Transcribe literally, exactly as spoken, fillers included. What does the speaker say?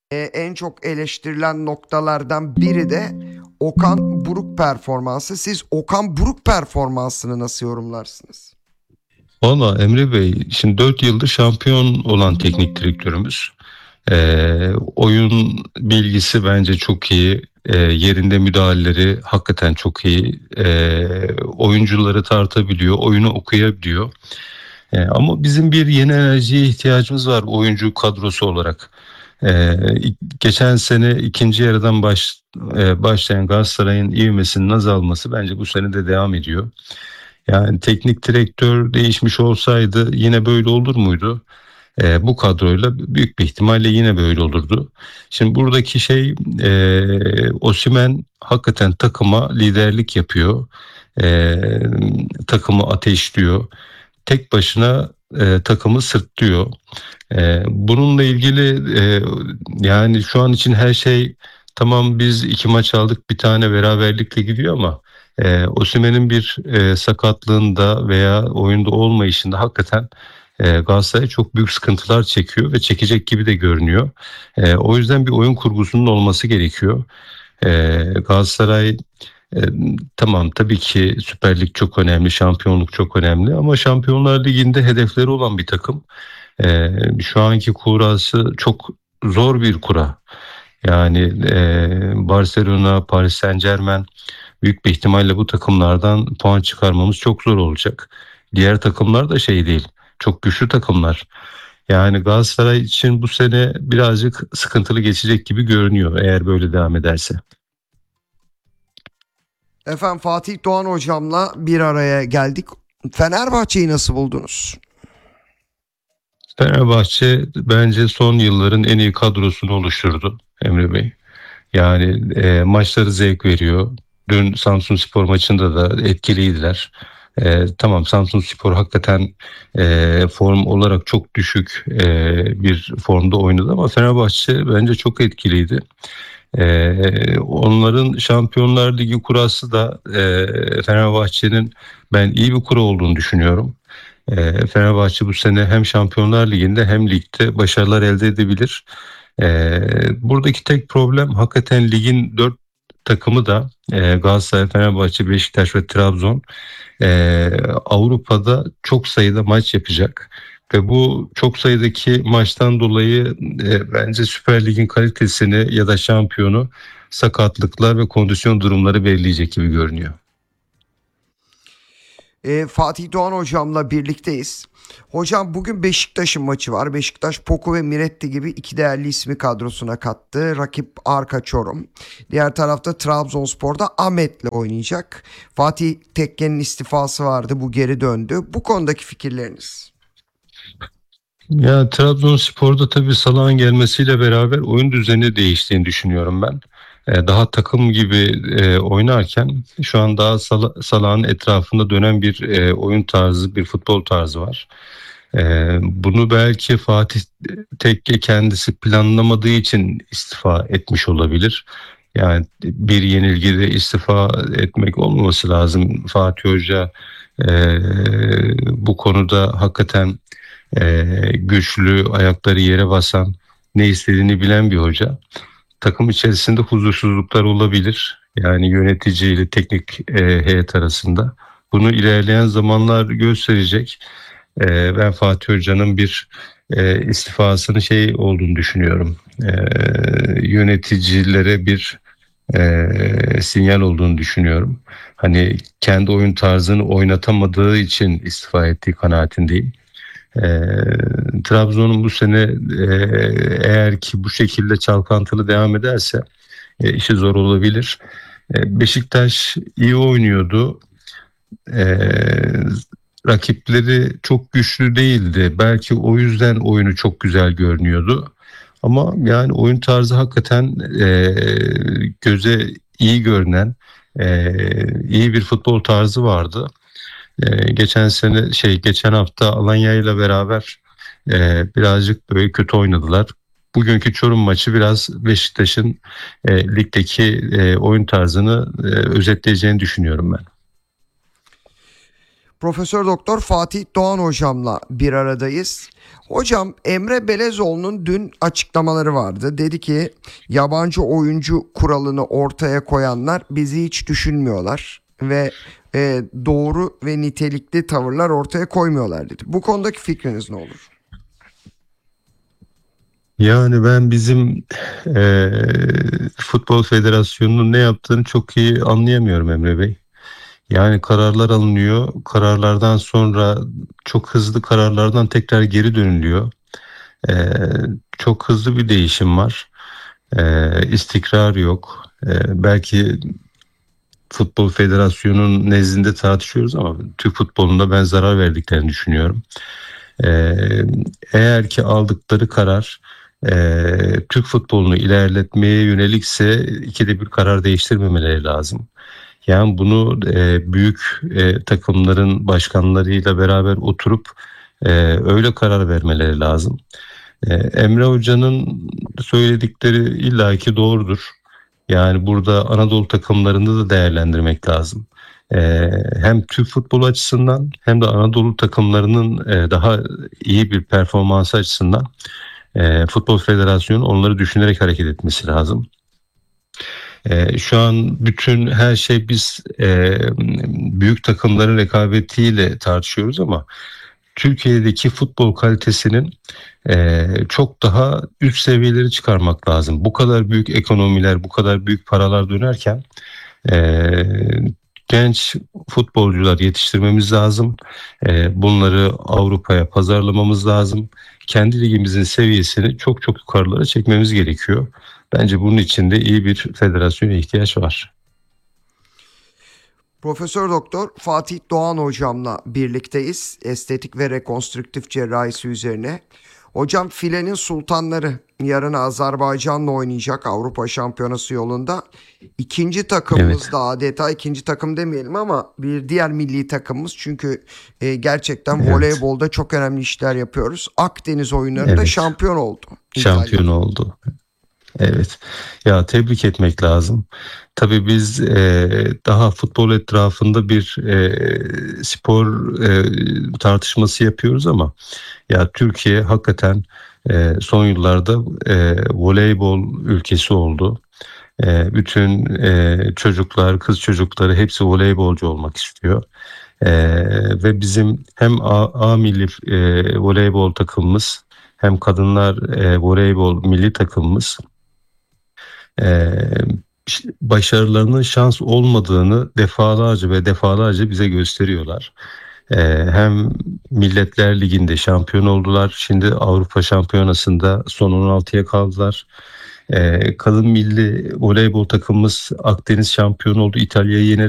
e, en çok eleştirilen noktalardan biri de Okan Buruk performansı. Siz Okan Buruk performansını nasıl yorumlarsınız? Valla Emre Bey, şimdi dört yıldır şampiyon olan teknik direktörümüz. Ee, oyun bilgisi bence çok iyi. Ee, yerinde müdahaleleri hakikaten çok iyi. Ee, oyuncuları tartabiliyor, oyunu okuyabiliyor. Ee, ama bizim bir yeni enerjiye ihtiyacımız var oyuncu kadrosu olarak. Ee, Geçen sene ikinci yarıdan baş, e, başlayan Galatasaray'ın ivmesinin azalması bence bu sene de devam ediyor. Yani teknik direktör değişmiş olsaydı yine böyle olur muydu? Ee, bu kadroyla büyük bir ihtimalle yine böyle olurdu. Şimdi buradaki şey e, Osimhen hakikaten takıma liderlik yapıyor. E, Takımı ateşliyor. Tek başına e, takımı sırtlıyor. E, bununla ilgili e, yani şu an için her şey tamam, biz iki maç aldık, bir tane beraberlikle gidiyor ama e, Osimhen'in bir e, sakatlığında veya oyunda olmayışında hakikaten e, Galatasaray çok büyük sıkıntılar çekiyor ve çekecek gibi de görünüyor. E, o yüzden bir oyun kurgusunun olması gerekiyor. E, Galatasaray e, tamam, tabii ki Süper Lig çok önemli, şampiyonluk çok önemli ama Şampiyonlar Ligi'nde hedefleri olan bir takım. E, şu anki kurası çok zor bir kura. Yani e, Barcelona, Paris Saint-Germain, büyük bir ihtimalle bu takımlardan puan çıkarmamız çok zor olacak. Diğer takımlar da şey değil, çok güçlü takımlar. Yani Galatasaray için bu sene birazcık sıkıntılı geçecek gibi görünüyor eğer böyle devam ederse. Efendim Fatih Doğan hocamla bir araya geldik. Fenerbahçe'yi nasıl buldunuz? Fenerbahçe bence son yılların en iyi kadrosunu oluşturdu Emre Bey. Yani e, maçları zevk veriyor. Dün Samsunspor maçında da etkiliydiler. E, tamam, Samsunspor hakikaten e, form olarak çok düşük e, bir formda oynadı ama Fenerbahçe bence çok etkiliydi. E, onların Şampiyonlar Ligi kurası da e, Fenerbahçe'nin ben iyi bir kura olduğunu düşünüyorum. E, Fenerbahçe bu sene hem Şampiyonlar Ligi'nde hem ligde başarılar elde edebilir. Ee, buradaki tek problem hakikaten ligin dört takımı da e, Galatasaray, Fenerbahçe, Beşiktaş ve Trabzon e, Avrupa'da çok sayıda maç yapacak. Ve bu çok sayıdaki maçtan dolayı e, bence Süper Lig'in kalitesini ya da şampiyonu sakatlıklar ve kondisyon durumları belirleyecek gibi görünüyor. E, Fatih Doğan hocamla birlikteyiz. Hocam bugün Beşiktaş'ın maçı var. Beşiktaş Poku ve Miretti gibi iki değerli ismi kadrosuna kattı. Rakip Arka Çorum. Diğer tarafta Trabzonspor'da Ahmet'le oynayacak. Fatih Tekke'nin istifası vardı. Bu geri döndü. Bu konudaki fikirleriniz? Ya Trabzonspor'da tabii Salah'ın gelmesiyle beraber oyun düzeni değiştiğini düşünüyorum ben. Ee, Daha takım gibi e, oynarken şu an daha Sal- Salah'ın etrafında dönen bir e, oyun tarzı, bir futbol tarzı var. Ee, Bunu belki Fatih Tekke kendisi planlamadığı için istifa etmiş olabilir. Yani bir yenilgide istifa etmek olmaması lazım. Fatih Hoca e, bu konuda hakikaten ee, güçlü, ayakları yere basan, ne istediğini bilen bir hoca. Takım içerisinde huzursuzluklar olabilir. Yani yönetici ile teknik e, heyet arasında. Bunu ilerleyen zamanlar gösterecek. Ee, ben Fatih Hoca'nın bir e, istifasının şey olduğunu düşünüyorum. Ee, yöneticilere bir e, sinyal olduğunu düşünüyorum. Hani kendi oyun tarzını oynatamadığı için istifa ettiği kanaatindeyim. E, Trabzon'un bu sene e, eğer ki bu şekilde çalkantılı devam ederse e, işi zor olabilir. E, Beşiktaş iyi oynuyordu. E, Rakipleri çok güçlü değildi. Belki o yüzden oyunu çok güzel görünüyordu. Ama yani oyun tarzı hakikaten e, göze iyi görünen e, iyi bir futbol tarzı vardı. Ee, geçen sene şey geçen hafta Alanya ile beraber e, birazcık böyle kötü oynadılar. Bugünkü Çorum maçı biraz Beşiktaş'ın e, ligdeki e, oyun tarzını e, özetleyeceğini düşünüyorum ben. Profesör Doktor Fatih Doğan hocamla bir aradayız. Hocam, Emre Belezoğlu'nun dün açıklamaları vardı. Dedi ki yabancı oyuncu kuralını ortaya koyanlar bizi hiç düşünmüyorlar ve e, doğru ve nitelikli tavırlar ortaya koymuyorlar dedi. Bu konudaki fikriniz ne olur? Yani ben bizim eee, Futbol Federasyonu'nun ne yaptığını çok iyi anlayamıyorum Emre Bey. Yani kararlar alınıyor. Kararlardan sonra çok hızlı kararlardan tekrar geri dönülüyor. Eee, Çok hızlı bir değişim var. Eee istikrar yok. Eee, belki Futbol Federasyonu'nun nezdinde tartışıyoruz ama Türk futbolunda ben zarar verdiklerini düşünüyorum. Ee, Eğer ki aldıkları karar e, Türk futbolunu ilerletmeye yönelikse ikide bir karar değiştirmemeleri lazım. Yani bunu e, büyük e, takımların başkanlarıyla beraber oturup e, öyle karar vermeleri lazım. E, Emre Hoca'nın söyledikleri illaki doğrudur. Yani burada Anadolu takımlarını da değerlendirmek lazım. Ee, hem Türk futbolu açısından hem de Anadolu takımlarının e, daha iyi bir performansı açısından e, Futbol Federasyonu onları düşünerek hareket etmesi lazım. E, şu an bütün her şey biz e, büyük takımların rekabetiyle tartışıyoruz ama Türkiye'deki futbol kalitesinin e, çok daha üst seviyeleri çıkarmak lazım. Bu kadar büyük ekonomiler, bu kadar büyük paralar dönerken ee, genç futbolcular yetiştirmemiz lazım. Ee, bunları Avrupa'ya pazarlamamız lazım. Kendi ligimizin seviyesini çok çok yukarılara çekmemiz gerekiyor. Bence bunun için de iyi bir federasyona ihtiyaç var. Profesör Doktor Fatih Doğan hocamla birlikteyiz. Estetik ve rekonstrüktif cerrahisi üzerine. Hocam, filenin sultanları yarın Azerbaycan'la oynayacak Avrupa Şampiyonası yolunda. İkinci takımımız Evet, da adeta ikinci takım demeyelim ama bir diğer milli takımımız. Çünkü e, gerçekten evet, voleybolda çok önemli işler yapıyoruz. Akdeniz oyunlarında evet. şampiyon oldu İtalya. Şampiyon oldu. Evet. Ya tebrik etmek lazım. Tabii biz e, daha futbol etrafında bir e, spor e, tartışması yapıyoruz ama ya Türkiye hakikaten e, son yıllarda e, voleybol ülkesi oldu. E, bütün e, çocuklar, kız çocukları hepsi voleybolcu olmak istiyor. E, Ve bizim hem A, A milli e, voleybol takımımız hem kadınlar e, voleybol milli takımımız e, başarılarının şans olmadığını defalarca ve defalarca bize gösteriyorlar. E, hem Milletler Ligi'nde şampiyon oldular. Şimdi Avrupa Şampiyonası'nda son on altıya kaldılar. E, kadın milli voleybol takımımız Akdeniz şampiyonu oldu. İtalya'yı yenerek